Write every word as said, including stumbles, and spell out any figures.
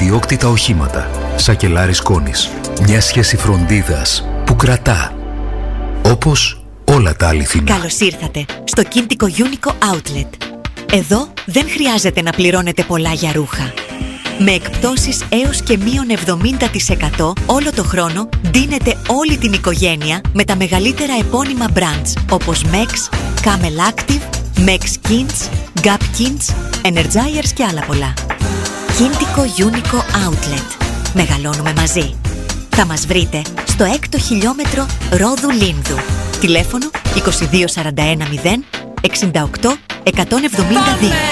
ανεπιδιώκτητα οχήματα. Σακελάρης Κόνης. Μια σχέση φροντίδας που κρατά. Όπως όλα τα αληθινά. Καλώς ήρθατε στο Κίντικο Unico Outlet. Εδώ δεν χρειάζεται να πληρώνετε πολλά για ρούχα. Με εκπτώσεις έως και μείον εβδομήντα τοις εκατό όλο το χρόνο ντύνετε όλη την οικογένεια με τα μεγαλύτερα επώνυμα brands όπως Mex, Camel Active, Mex Kins, Gap Kins, Energizers και άλλα πολλά. Κίντικο Unico Outlet. Μεγαλώνουμε μαζί. Θα μας βρείτε στο έκτο χιλιόμετρο Ρόδου Λίνδου. Τηλέφωνο είκοσι δύο σαράντα ένα μηδέν εξήντα οκτώ εκατόν εβδομήντα δύο.